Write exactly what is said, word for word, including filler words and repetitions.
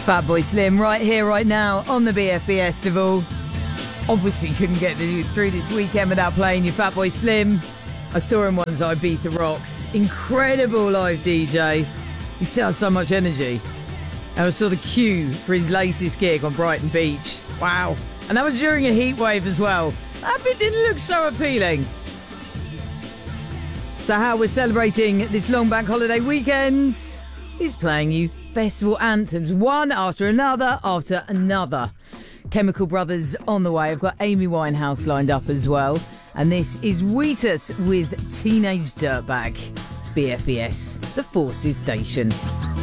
Fatboy Slim right here, right now on the B F B Festival. Obviously couldn't get through this weekend without playing your Fatboy Slim. I saw him once at Ibiza Rocks. Incredible live D J. He still has so much energy. And I saw the queue for his latest gig on Brighton Beach. Wow. And that was during a heat wave as well. That bit didn't look so appealing. So how we're celebrating this long bank holiday weekend is playing you festival anthems, one after another after another. Chemical Brothers on the way. I've got Amy Winehouse lined up as well. And this is Wheatus with Teenage Dirtbag. It's B F B S, the Forces Station.